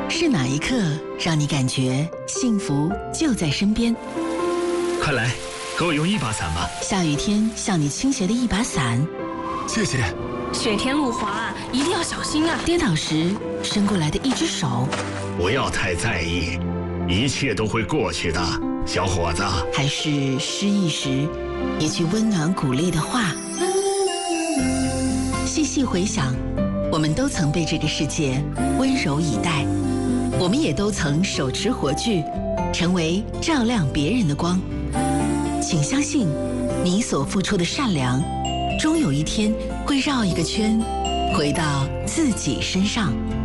是哪一刻让你感觉幸福就在身边？ 快来，给我用一把伞吧。 下雨天向你倾斜的一把伞， 谢谢。 雪天路滑，一定要小心啊！ 跌倒时伸过来的一只手， 不要太在意，一切都会过去的，小伙子。 还是失意时一句温暖鼓励的话。细细回想，我们都曾被这个世界温柔以待，我们也都曾手持火炬，成为照亮别人的光。请相信，你所付出的善良，终有一天会绕一个圈，回到自己身上。